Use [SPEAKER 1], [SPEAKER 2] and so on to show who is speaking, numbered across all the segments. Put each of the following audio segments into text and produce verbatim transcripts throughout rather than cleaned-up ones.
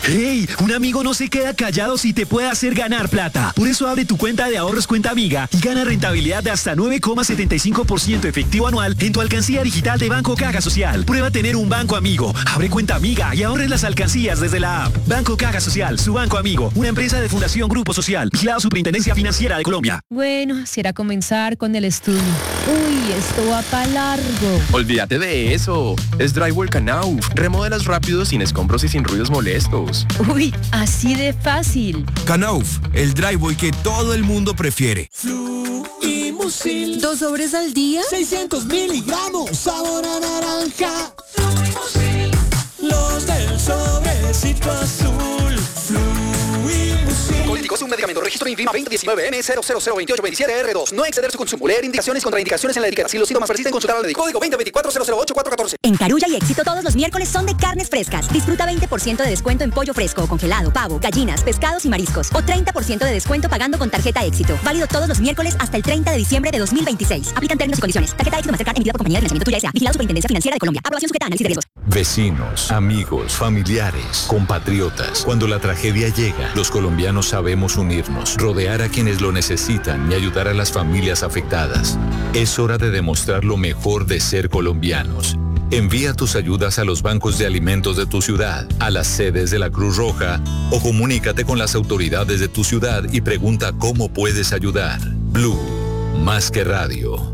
[SPEAKER 1] ¡Hey! Un amigo no se queda callado si te puede hacer ganar plata. Por eso abre tu cuenta de ahorros Cuenta Amiga y gana rentabilidad de hasta nueve coma setenta y cinco por ciento efectivo anual en tu alcancía digital de Banco Caja Social. Prueba tener un banco amigo. Abre Cuenta Amiga y ahorres las alcancías desde la app. Banco Caja Social, su banco amigo. Una empresa de Fundación Grupo Social. Vigilado Superintendencia Financiera de Colombia.
[SPEAKER 2] Bueno, será comenzar con el estudio. Uy, esto va para largo.
[SPEAKER 3] Olvídate de eso. Es Drywall Knauf. Remodelas rápido, sin escombros y sin ruidos molestos.
[SPEAKER 2] Uy, así de fácil.
[SPEAKER 4] Knauf, el driveway que todo el mundo prefiere.
[SPEAKER 5] Fluimusil.
[SPEAKER 6] ¿Dos sobres al día?
[SPEAKER 5] seiscientos miligramos, sabor a naranja. Fluimusil. Los del sobrecito azul. Fluimusil.
[SPEAKER 7] Políticos, un medicamento. Registro INVIMA veinte diecinueve N cero cero cero veintiocho veintisiete R dos. No exceder su consumo. Leer indicaciones, contraindicaciones en la etiqueta. Si los síntomas persisten, consultar al médico. Código veinte veinticuatro cero cero ocho cuatro catorce.
[SPEAKER 8] En Carulla y Éxito todos los miércoles son de carnes frescas. Disfruta veinte por ciento de descuento en pollo fresco, congelado, pavo, gallinas, pescados y mariscos. O treinta por ciento de descuento pagando con tarjeta Éxito. Válido todos los miércoles hasta el treinta de diciembre de dos mil veintiséis. Aplican términos y condiciones. Tarjeta Éxito Mastercard emitida por compañía de financiamiento tuya S A. Vigilado Superintendencia Financiera de Colombia. Aprobación sujeta a análisis de riesgos.
[SPEAKER 9] Vecinos, amigos, familiares, compatriotas. Cuando la tragedia llega, los colombianos sabemos unirnos, rodear a quienes lo necesitan y ayudar a las familias afectadas. Es hora de demostrar lo mejor de ser colombianos. Envía tus ayudas a los bancos de alimentos de tu ciudad, a las sedes de la Cruz Roja o comunícate con las autoridades de tu ciudad y pregunta cómo puedes ayudar. Blue, más que radio.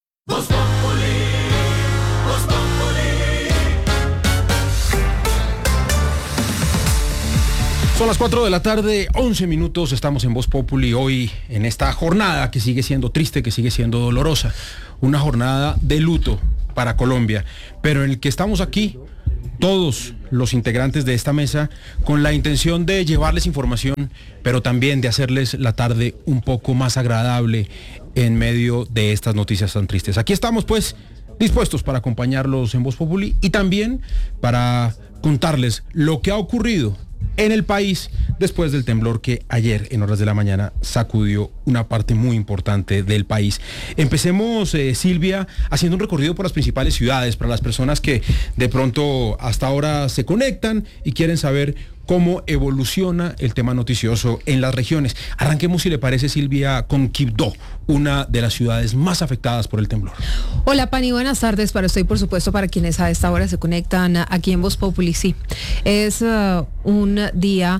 [SPEAKER 10] Son las cuatro de la tarde, once minutos, estamos en Voz Populi hoy en esta jornada que sigue siendo triste, que sigue siendo dolorosa, una jornada de luto para Colombia, pero en el que estamos aquí todos los integrantes de esta mesa con la intención de llevarles información, pero también de hacerles la tarde un poco más agradable en medio de estas noticias tan tristes. Aquí estamos pues dispuestos para acompañarlos en Voz Populi y también para contarles lo que ha ocurrido en el país después del temblor que ayer en horas de la mañana sacudió una parte muy importante del país. Empecemos, eh, Silvia, haciendo un recorrido por las principales ciudades para las personas que de pronto hasta ahora se conectan y quieren saber cómo evoluciona el tema noticioso en las regiones. Arranquemos, si le parece, Silvia, con Quibdó, una de las ciudades más afectadas por el temblor.
[SPEAKER 2] Hola, Pani, buenas tardes para usted y por supuesto para quienes a esta hora se conectan aquí en Voz Populi. Sí, es uh, un día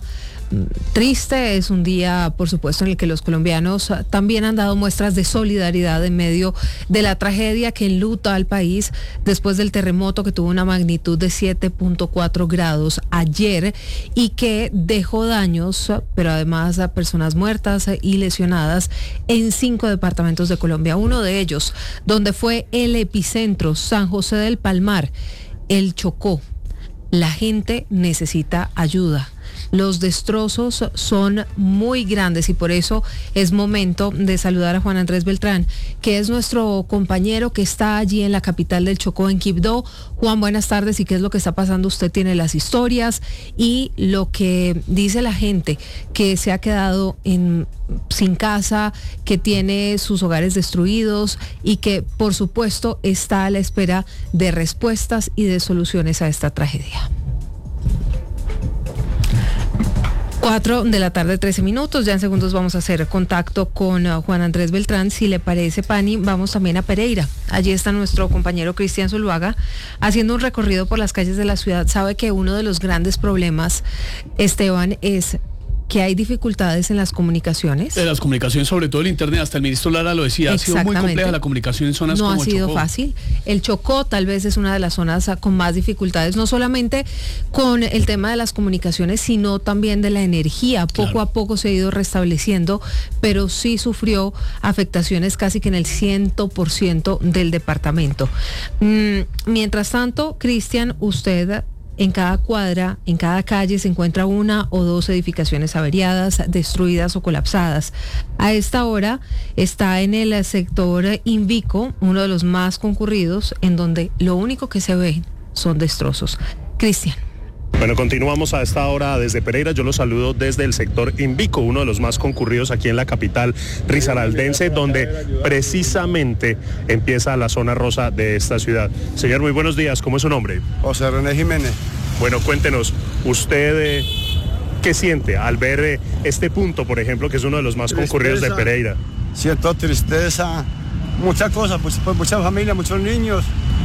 [SPEAKER 2] triste, es un día, por supuesto, en el que los colombianos también han dado muestras de solidaridad en medio de la tragedia que enluta al país después del terremoto que tuvo una magnitud de siete punto cuatro grados ayer y que dejó daños, pero además a personas muertas y lesionadas en cinco departamentos de Colombia. Uno de ellos, donde fue el epicentro, San José del Palmar, el Chocó. La gente necesita ayuda. Los destrozos son muy grandes y por eso es momento de saludar a Juan Andrés Beltrán, que es nuestro compañero que está allí en la capital del Chocó, en Quibdó. Juan, buenas tardes. ¿Y qué es lo que está pasando? Usted tiene las historias y lo que dice la gente que se ha quedado en, sin casa, que tiene sus hogares destruidos y que, por supuesto, está a la espera de respuestas y de soluciones a esta tragedia. Cuatro de la tarde, trece minutos. Ya en segundos vamos a hacer contacto con uh, Juan Andrés Beltrán. Si le parece, Pani, vamos también a Pereira. Allí está nuestro compañero Cristian Zuluaga haciendo un recorrido por las calles de la ciudad. Sabe que uno de los grandes problemas, Esteban, es que hay dificultades en las comunicaciones.
[SPEAKER 11] En las comunicaciones, sobre todo el internet, hasta el ministro Lara lo decía, ha sido muy compleja la comunicación en zonas como el Chocó. No ha sido
[SPEAKER 2] fácil. El Chocó tal vez es una de las zonas con más dificultades, no solamente con el tema de las comunicaciones, sino también de la energía. Poco claro. a poco se ha ido restableciendo, pero sí sufrió afectaciones casi que en el cien por ciento del departamento. Mm, mientras tanto, Cristian, usted... En cada cuadra, en cada calle se encuentra una o dos edificaciones averiadas, destruidas o colapsadas. A esta hora está en el sector Invico, uno de los más concurridos, en donde lo único que se ve son destrozos. Cristian.
[SPEAKER 12] Bueno, continuamos a esta hora desde Pereira. Yo los saludo desde el sector Invico, uno de los más concurridos aquí en la capital risaraldense, donde precisamente empieza la zona rosa de esta ciudad. Señor, muy buenos días. ¿Cómo es su nombre?
[SPEAKER 13] José René Jiménez.
[SPEAKER 12] Bueno, cuéntenos, usted eh, ¿Qué siente al ver eh, este punto, por ejemplo, que es uno de los más tristeza, concurridos de Pereira?
[SPEAKER 6] Siento tristeza, muchas cosas, pues, pues mucha familia, muchos niños,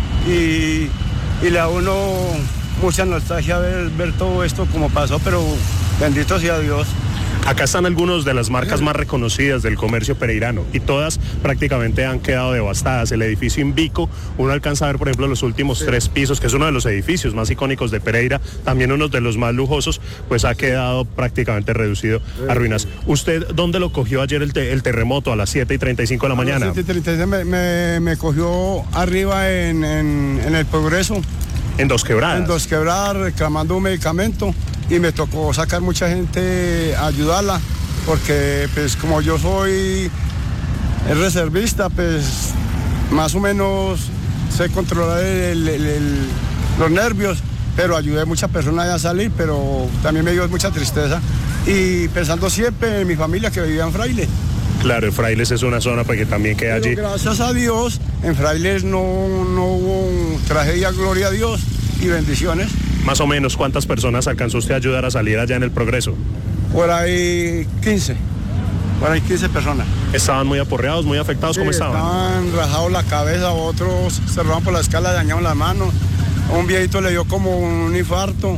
[SPEAKER 6] y, y le da uno mucha nostalgia ver, ver todo esto como pasó, pero bendito sea Dios.
[SPEAKER 12] Acá están algunas de las marcas más reconocidas del comercio pereirano y todas prácticamente han quedado devastadas. El edificio Invico, uno alcanza a ver, por ejemplo, los últimos sí. tres pisos, que es uno de los edificios más icónicos de Pereira, también uno de los más lujosos, pues ha quedado prácticamente reducido sí. a ruinas. ¿Usted dónde lo cogió ayer el, te, el terremoto a las siete y treinta y cinco de la mañana? A las
[SPEAKER 6] siete y treinta y cinco me, me, me cogió arriba en, en, en el Progreso.
[SPEAKER 12] ¿En Dos Quebradas?
[SPEAKER 6] En Dos Quebradas, reclamando un medicamento. Y me tocó sacar mucha gente a ayudarla, porque pues como yo soy reservista, pues más o menos sé controlar el, el, el, los nervios, pero ayudé a muchas personas a salir, pero también me dio mucha tristeza. Y pensando siempre en mi familia que vivía en Frailes.
[SPEAKER 12] Claro, en Frailes es una zona que también queda
[SPEAKER 6] pero
[SPEAKER 12] allí.
[SPEAKER 6] Gracias a Dios, en Frailes no, no hubo tragedia, gloria a Dios y bendiciones.
[SPEAKER 12] Más o menos, ¿cuántas personas alcanzó usted a ayudar a salir allá en el Progreso?
[SPEAKER 6] Por ahí quince, por ahí quince personas.
[SPEAKER 12] ¿Estaban muy aporreados, muy afectados? Sí, ¿cómo estaban?
[SPEAKER 6] Estaban rajados la cabeza, otros se roban por la escala, dañaron las manos. A un viejito le dio como un infarto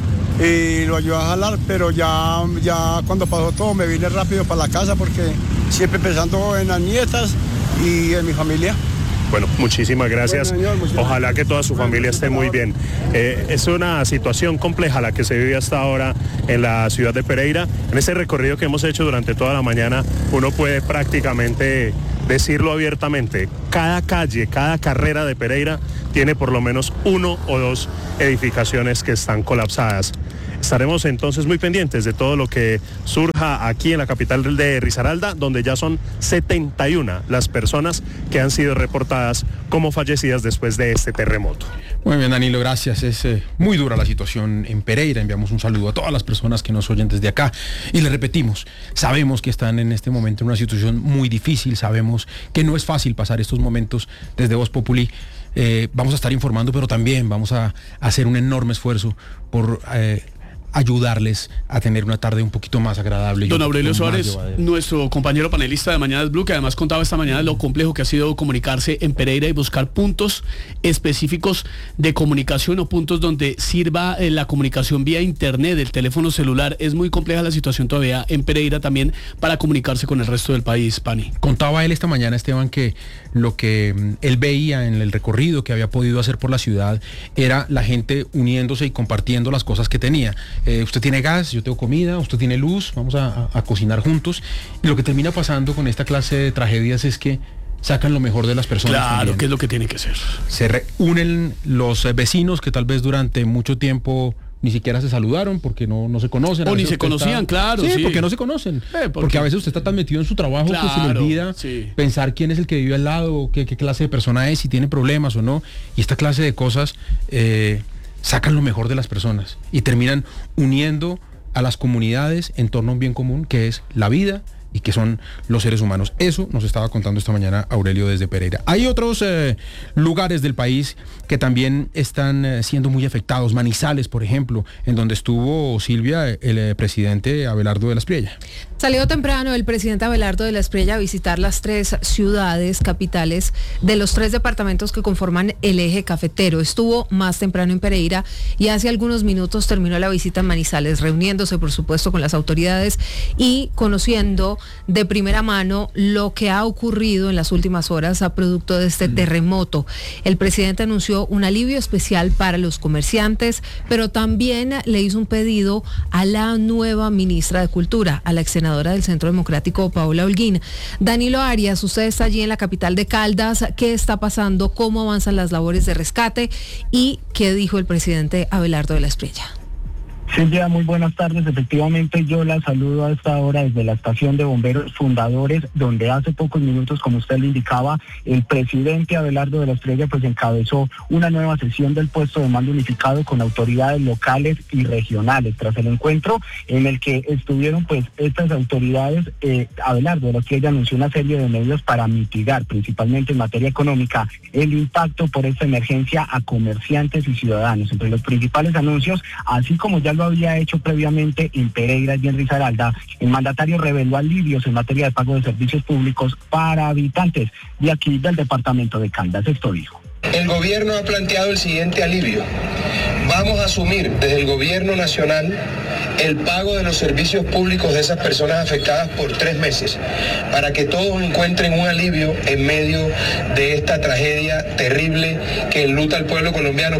[SPEAKER 6] y lo ayudó a jalar, pero ya, ya cuando pasó todo me vine rápido para la casa porque siempre pensando en las nietas y en mi familia.
[SPEAKER 12] Bueno, muchísimas gracias.
[SPEAKER 6] Bueno, señor, muchísimas
[SPEAKER 12] Ojalá
[SPEAKER 6] gracias.
[SPEAKER 12] que toda su familia esté muy bien. Eh, es una situación compleja la que se vive hasta ahora en la ciudad de Pereira. En ese recorrido que hemos hecho durante toda la mañana, uno puede prácticamente decirlo abiertamente. Cada calle, cada carrera de Pereira tiene por lo menos uno o dos edificaciones que están colapsadas. Estaremos entonces muy pendientes de todo lo que surja aquí en la capital de Risaralda, donde ya son setenta y una las personas que han sido reportadas como fallecidas después de este terremoto.
[SPEAKER 10] Muy bien, Danilo, gracias. Es eh, muy dura la situación en Pereira. Enviamos un saludo a todas las personas que nos oyen desde acá. Y les repetimos, sabemos que están en este momento en una situación muy difícil, sabemos que no es fácil pasar estos momentos desde Voz Populi. Eh, vamos a estar informando, pero también vamos a, a hacer un enorme esfuerzo por... Eh, ayudarles a tener una tarde un poquito más agradable.
[SPEAKER 11] Don Aurelio Suárez, nuestro compañero panelista de Mañanas Blue, que además contaba esta mañana lo complejo que ha sido comunicarse en Pereira y buscar puntos específicos de comunicación o puntos donde sirva eh, la comunicación vía internet, el teléfono celular. Es muy compleja la situación todavía en Pereira también para comunicarse con el resto del país, Pani.
[SPEAKER 10] Contaba él esta mañana, Esteban, que lo que mm, él veía en el recorrido que había podido hacer por la ciudad era la gente uniéndose y compartiendo las cosas que tenía. Eh, usted tiene gas, yo tengo comida, usted tiene luz, vamos a, a, a cocinar juntos. Y lo que termina pasando con esta clase de tragedias es que sacan lo mejor de las personas.
[SPEAKER 11] Claro,
[SPEAKER 10] también.
[SPEAKER 11] que es lo que tiene que ser.
[SPEAKER 10] Se reúnen los eh, vecinos que tal vez durante mucho tiempo ni siquiera se saludaron porque no, no se conocen.
[SPEAKER 11] O ni se conocían, está... claro.
[SPEAKER 10] Sí,
[SPEAKER 11] sí,
[SPEAKER 10] porque no se conocen. Eh, porque... porque a veces usted está tan metido en su trabajo
[SPEAKER 11] claro,
[SPEAKER 10] que se le olvida
[SPEAKER 11] sí.
[SPEAKER 10] pensar quién es el que vive al lado, qué, qué clase de persona es, si tiene problemas o no. Y esta clase de cosas eh, sacan lo mejor de las personas y terminan uniendo a las comunidades en torno a un bien común que es la vida y que son los seres humanos. Eso nos estaba contando esta mañana Aurelio desde Pereira. Hay otros eh, lugares del país que también están eh, siendo muy afectados. Manizales, por ejemplo, en donde estuvo Silvia, el eh, presidente Abelardo de la Espriella.
[SPEAKER 2] Salió temprano el presidente Abelardo de la Espriella a visitar las tres ciudades capitales de los tres departamentos que conforman el eje cafetero. Estuvo más temprano en Pereira y hace algunos minutos terminó la visita en Manizales, reuniéndose, por supuesto, con las autoridades y conociendo de primera mano lo que ha ocurrido en las últimas horas a producto de este terremoto. El presidente anunció un alivio especial para los comerciantes, pero también le hizo un pedido a la nueva ministra de Cultura, a la ex senadora del Centro Democrático, Paola Holguín. Danilo Arias, usted está allí en la capital de Caldas. ¿Qué está pasando? ¿Cómo avanzan las labores de rescate? ¿Y qué dijo el presidente Abelardo de la Espriella?
[SPEAKER 13] Silvia, muy buenas tardes. Efectivamente, yo la saludo a esta hora desde la estación de bomberos Fundadores, donde hace pocos minutos, como usted le indicaba, el presidente Abelardo de la Espriella pues encabezó una nueva sesión del puesto de mando unificado con autoridades locales y regionales. Tras el encuentro en el que estuvieron pues estas autoridades, eh, Abelardo de la Espriella anunció una serie de medidas para mitigar, principalmente en materia económica, el impacto por esta emergencia a comerciantes y ciudadanos. Entre los principales anuncios, así como ya lo lo había hecho previamente en Pereira y en Risaralda. El mandatario reveló alivios en materia de pago de servicios públicos para habitantes de aquí del departamento de Caldas. Esto dijo.
[SPEAKER 14] El gobierno ha planteado el siguiente alivio. Vamos a asumir desde el gobierno nacional el pago de los servicios públicos de esas personas afectadas por tres meses, para que todos encuentren un alivio en medio de esta tragedia terrible que enluta al pueblo colombiano.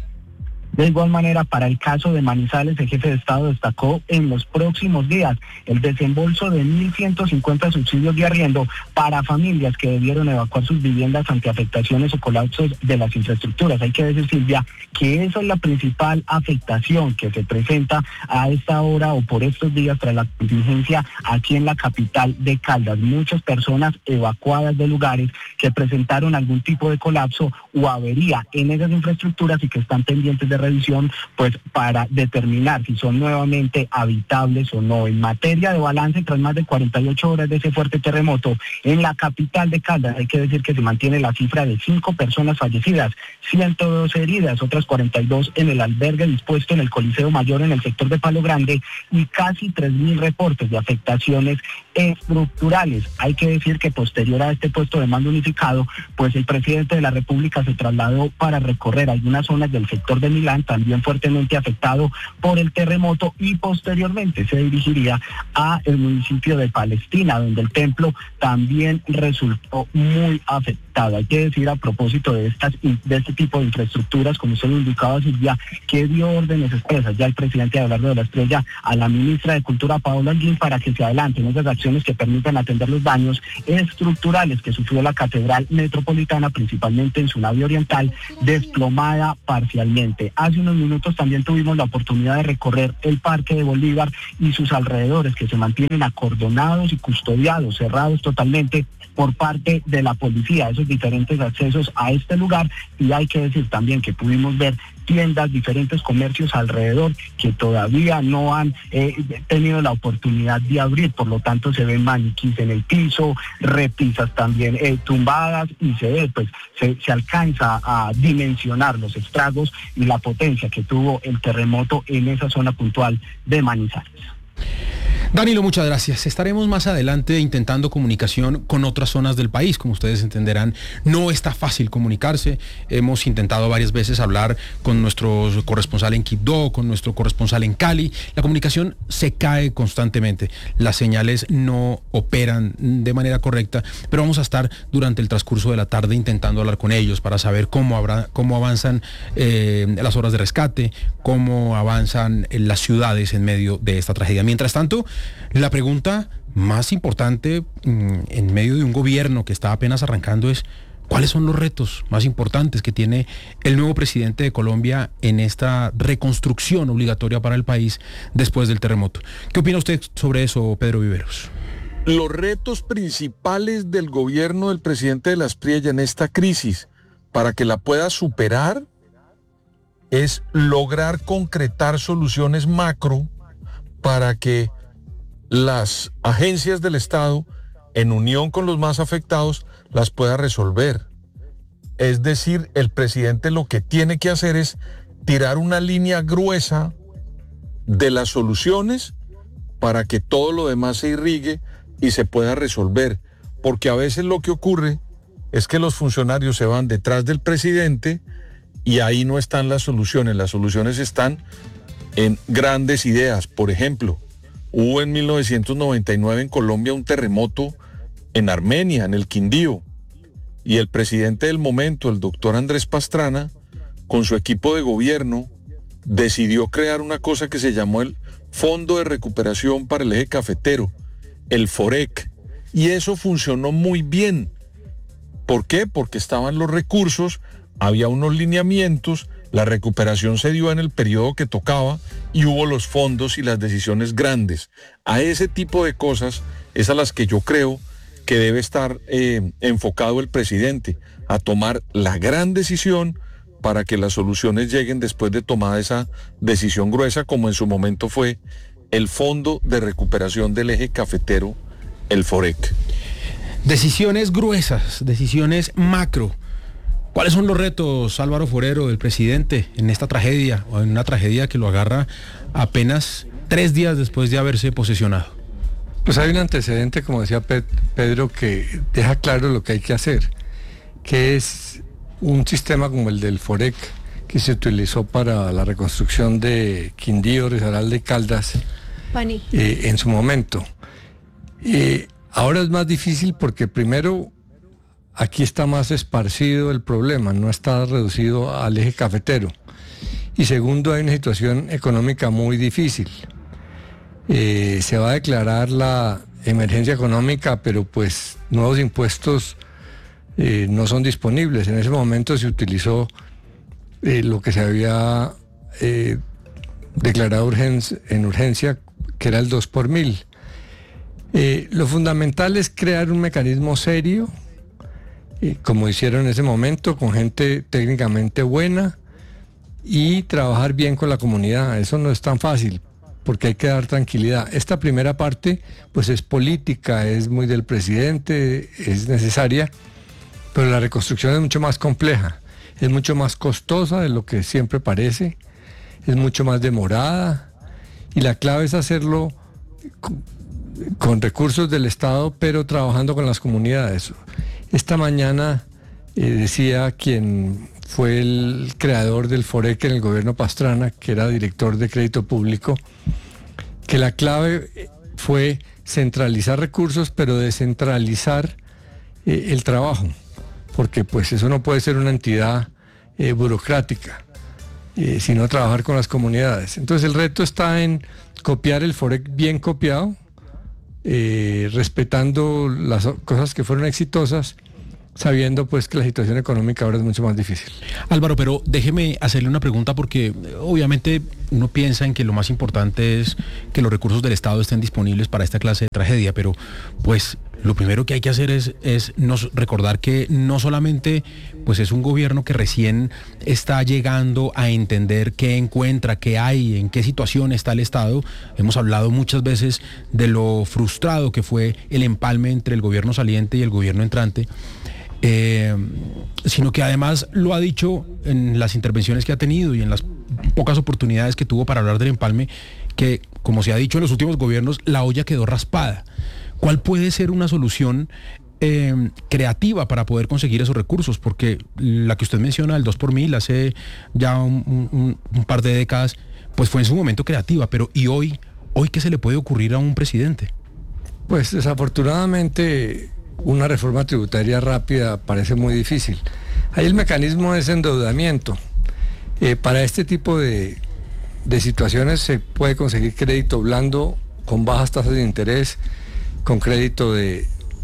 [SPEAKER 13] De igual manera, para el caso de Manizales, el jefe de Estado destacó en los próximos días el desembolso de mil ciento cincuenta subsidios de arriendo para familias que debieron evacuar sus viviendas ante afectaciones o colapsos de las infraestructuras. Hay que decir, Silvia, que esa es la principal afectación que se presenta a esta hora o por estos días tras la contingencia aquí en la capital de Caldas. Muchas personas evacuadas de lugares que presentaron algún tipo de colapso o avería en esas infraestructuras y que están pendientes de revisión, pues para determinar si son nuevamente habitables o no. En materia de balance, tras más de cuarenta y ocho horas de ese fuerte terremoto en la capital de Caldas, hay que decir que se mantiene la cifra de cinco personas fallecidas, ciento dos heridas, otras cuarenta y dos en el albergue dispuesto en el Coliseo Mayor en el sector de Palo Grande y casi tres mil reportes de afectaciones estructurales. Hay que decir que posterior a este puesto de mando unificado, pues el presidente de la República se trasladó para recorrer algunas zonas del sector de Milán, también fuertemente afectado por el terremoto, y posteriormente se dirigiría a el municipio de Palestina, donde el templo también resultó muy afectado. Hay que decir, a propósito de estas de este tipo de infraestructuras, como usted lo indicaba, Silvia, que dio órdenes expresas ya el presidente Abelardo de la Estrella a la ministra de Cultura, Paola Holguín, para que se adelanten esas acciones que permitan atender los daños estructurales que sufrió la Catedral Metropolitana, principalmente en su nave oriental, desplomada parcialmente. Hace unos minutos también tuvimos la oportunidad de recorrer el Parque de Bolívar y sus alrededores, que se mantienen acordonados y custodiados, cerrados totalmente por parte de la policía, esos diferentes accesos a este lugar. Y hay que decir también que pudimos ver tiendas, diferentes comercios alrededor que todavía no han eh, tenido la oportunidad de abrir, por lo tanto se ven maniquís en el piso, repisas también eh, tumbadas, y se ve, pues se, se alcanza a dimensionar los estragos y la potencia que tuvo el terremoto en esa zona puntual de Manizales.
[SPEAKER 10] Danilo, muchas gracias. Estaremos más adelante intentando comunicación con otras zonas del país. Como ustedes entenderán, no está fácil comunicarse. Hemos intentado varias veces hablar con nuestro corresponsal en Quibdó, con nuestro corresponsal en Cali. La comunicación se cae constantemente. Las señales no operan de manera correcta, pero vamos a estar durante el transcurso de la tarde intentando hablar con ellos para saber cómo, habrá, cómo avanzan eh, las horas de rescate, cómo avanzan las ciudades en medio de esta tragedia. Mientras tanto, la pregunta más importante mmm, en medio de un gobierno que está apenas arrancando es: ¿cuáles son los retos más importantes que tiene el nuevo presidente de Colombia en esta reconstrucción obligatoria para el país después del terremoto? ¿Qué opina usted sobre eso, Pedro Viveros?
[SPEAKER 15] Los retos principales del gobierno del presidente de la Espriella en esta crisis, para que la pueda superar, es lograr concretar soluciones macro para que las agencias del Estado, en unión con los más afectados, las pueda resolver. Es decir, el presidente lo que tiene que hacer es tirar una línea gruesa de las soluciones para que todo lo demás se irrigue y se pueda resolver. Porque a veces lo que ocurre es que los funcionarios se van detrás del presidente y ahí no están las soluciones. Las soluciones están en grandes ideas. Por ejemplo, hubo en mil novecientos noventa y nueve en Colombia un terremoto en Armenia, en el Quindío, y el presidente del momento, el doctor Andrés Pastrana, con su equipo de gobierno, decidió crear una cosa que se llamó el Fondo de Recuperación para el Eje Cafetero, el FOREC, y eso funcionó muy bien. ¿Por qué? Porque estaban los recursos, había unos lineamientos, la recuperación se dio en el periodo que tocaba y hubo los fondos y las decisiones grandes. A ese tipo de cosas es a las que yo creo que debe estar eh, enfocado el presidente, a tomar la gran decisión para que las soluciones lleguen después de tomada esa decisión gruesa, como en su momento fue el Fondo de Recuperación del Eje Cafetero, el FOREC.
[SPEAKER 10] Decisiones gruesas, decisiones macro. ¿Cuáles son los retos, Álvaro Forero, del presidente en esta tragedia, o en una tragedia que lo agarra apenas tres días después de haberse posesionado.
[SPEAKER 16] Pues hay un antecedente, como decía Pedro, que deja claro lo que hay que hacer, que es un sistema como el del FOREC, que se utilizó para la reconstrucción de Quindío, Risaralda y Caldas eh, en su momento. Eh, ahora es más difícil porque primero aquí está más esparcido el problema, no está reducido al eje cafetero. Y segundo, hay una situación económica muy difícil. Eh, se va a declarar la emergencia económica, pero pues nuevos impuestos eh, no son disponibles. En ese momento se utilizó eh, lo que se había eh, declarado urgen- en urgencia, que era el dos por mil. Eh, lo fundamental es crear un mecanismo serio, eh, como hicieron en ese momento, con gente técnicamente buena, y trabajar bien con la comunidad. Eso no es tan fácil, porque hay que dar tranquilidad. Esta primera parte, pues es política, es muy del presidente, es necesaria, pero la reconstrucción es mucho más compleja, es mucho más costosa de lo que siempre parece, es mucho más demorada, y la clave es hacerlo con, con recursos del Estado, pero trabajando con las comunidades. Esta mañana eh, decía quien fue el creador del FOREC en el gobierno Pastrana, que era director de crédito público, que la clave fue centralizar recursos, pero descentralizar eh, el trabajo, porque pues eso no puede ser una entidad eh, burocrática, eh, sino trabajar con las comunidades. Entonces el reto está en copiar el FOREC bien copiado, eh, respetando las cosas que fueron exitosas, sabiendo pues que la situación económica ahora es mucho más difícil.
[SPEAKER 10] Álvaro, pero déjeme hacerle una pregunta, porque obviamente uno piensa en que lo más importante es que los recursos del Estado estén disponibles para esta clase de tragedia, pero pues lo primero que hay que hacer es, es nos recordar que no solamente pues es un gobierno que recién está llegando a entender qué encuentra, qué hay, en qué situación está el Estado. Hemos hablado muchas veces de lo frustrado que fue el empalme entre el gobierno saliente y el gobierno entrante. Eh, sino que además lo ha dicho en las intervenciones que ha tenido y en las pocas oportunidades que tuvo para hablar del empalme, que como se ha dicho en los últimos gobiernos, la olla quedó raspada. ¿Cuál puede ser una solución eh, creativa para poder conseguir esos recursos? Porque la que usted menciona, el dos por mil, hace ya un, un, un par de décadas, pues fue en su momento creativa, pero ¿y hoy? ¿Hoy qué se le puede ocurrir a un presidente?
[SPEAKER 16] Pues desafortunadamente una reforma tributaria rápida parece muy difícil. Ahí el mecanismo es endeudamiento. Eh, para este tipo de, de situaciones se puede conseguir crédito blando con bajas tasas de interés, con crédito de,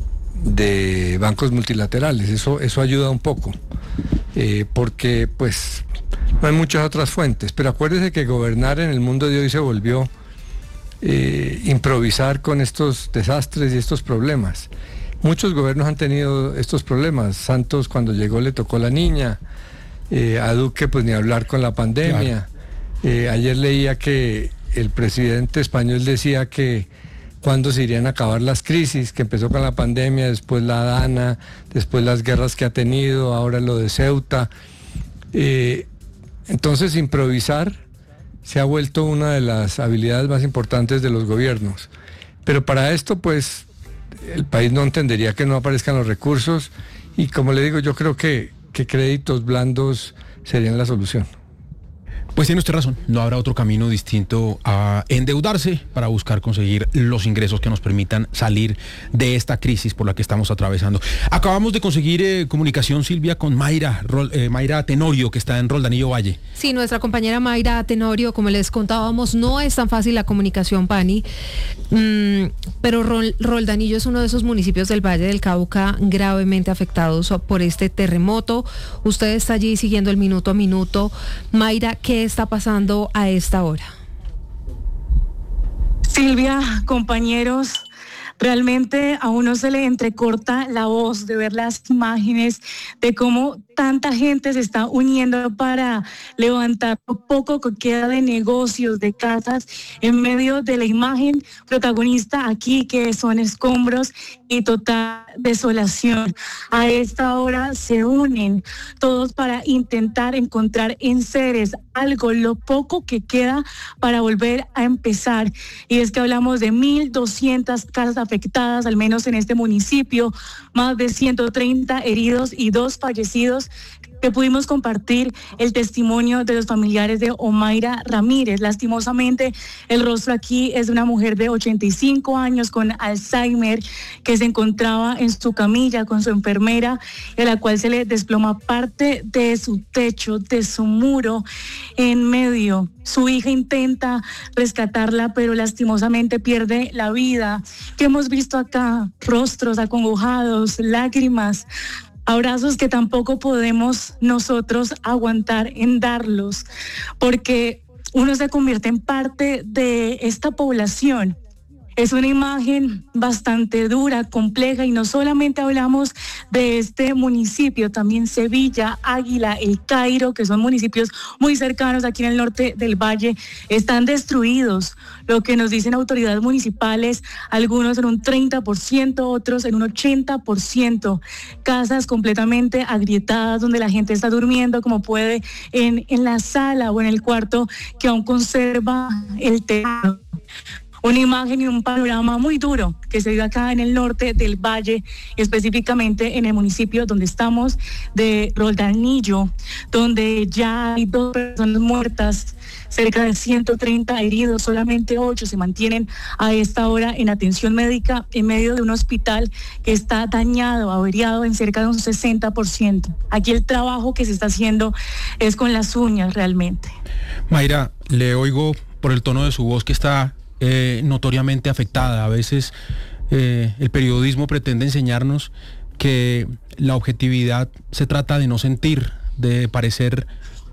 [SPEAKER 16] de bancos multilaterales. Eso, eso ayuda un poco, eh, porque pues no hay muchas otras fuentes. Pero acuérdese que gobernar en el mundo de hoy se volvió eh, improvisar con estos desastres y estos problemas. Muchos gobiernos han tenido estos problemas. Santos, cuando llegó, le tocó la niña. Eh, a Duque, pues ni hablar con la pandemia. Claro. Eh, ayer leía que el presidente español decía que cuándo se irían a acabar las crisis, que empezó con la pandemia, después la Dana, después las guerras que ha tenido, ahora lo de Ceuta. Eh, entonces, improvisar se ha vuelto una de las habilidades más importantes de los gobiernos. Pero para esto, pues, el país no entendería que no aparezcan los recursos, y como le digo, yo creo que, que créditos blandos serían la solución.
[SPEAKER 10] Pues tiene usted razón, no habrá otro camino distinto a endeudarse para buscar conseguir los ingresos que nos permitan salir de esta crisis por la que estamos atravesando. Acabamos de conseguir eh, comunicación, Silvia, con Mayra, Rol, eh, Mayra Tenorio, que está en Roldanillo Valle.
[SPEAKER 2] Sí, nuestra compañera Mayra Tenorio, como les contábamos, no es tan fácil la comunicación, Pani, mm, pero Rol, Roldanillo es uno de esos municipios del Valle del Cauca gravemente afectados por este terremoto. Usted está allí siguiendo el minuto a minuto. Mayra, ¿qué está pasando a esta hora?
[SPEAKER 17] Silvia, compañeros, Realmente a uno se le entrecorta la voz de ver las imágenes de cómo tanta gente se está uniendo para levantar lo poco que queda de negocios, de casas, en medio de la imagen protagonista aquí, que son escombros y total desolación. A esta hora se unen todos para intentar encontrar enseres, algo, lo poco que queda para volver a empezar. Y es que hablamos de mil doscientas casas afectadas, al menos en este municipio, más de ciento treinta heridos y dos fallecidos, que pudimos compartir el testimonio de los familiares de Omaira Ramírez. Lastimosamente, el rostro aquí es de una mujer de ochenta y cinco años con Alzheimer, que se encontraba en su camilla con su enfermera, a la cual se le desploma parte de su techo, de su muro en medio. Su hija intenta rescatarla, pero lastimosamente pierde la vida. ¿Qué hemos visto acá? Rostros acongojados, lágrimas, abrazos que tampoco podemos nosotros aguantar en darlos, porque uno se convierte en parte de esta población. Es una imagen bastante dura, compleja, y no solamente hablamos de este municipio, también Sevilla, Águila, El Cairo, que son municipios muy cercanos aquí en el norte del valle, están destruidos. Lo que nos dicen autoridades municipales, algunos en un treinta por ciento, otros en un ochenta por ciento. Casas completamente agrietadas donde la gente está durmiendo como puede en, en la sala o en el cuarto que aún conserva el techo. Una imagen y un panorama muy duro que se vive acá en el norte del valle, específicamente en el municipio donde estamos, de Roldanillo, donde ya hay dos personas muertas, cerca de ciento treinta heridos, solamente ocho se mantienen a esta hora en atención médica en medio de un hospital que está dañado, averiado en cerca de un sesenta por ciento. Aquí el trabajo que se está haciendo es con las uñas realmente.
[SPEAKER 10] Mayra, le oigo por el tono de su voz que está Eh, notoriamente afectada. A veces eh, el periodismo pretende enseñarnos que la objetividad se trata de no sentir, de parecer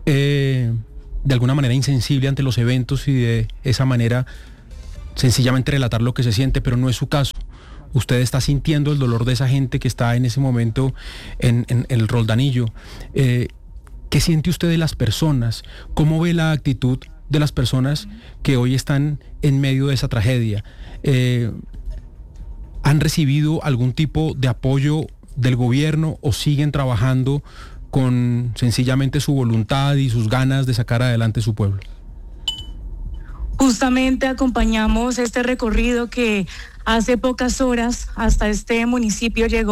[SPEAKER 10] eh, de alguna manera insensible ante los eventos y de esa manera sencillamente relatar lo que se siente, pero no es su caso. Usted está sintiendo el dolor de esa gente que está en ese momento en, en, en el Roldanillo. Eh, ¿Qué siente usted de las personas? ¿Cómo ve la actitud de las personas que hoy están en medio de esa tragedia? Eh, ¿Han recibido algún tipo de apoyo del gobierno o siguen trabajando con sencillamente su voluntad y sus ganas de sacar adelante su pueblo?
[SPEAKER 17] Justamente acompañamos este recorrido que hace pocas horas hasta este municipio llegó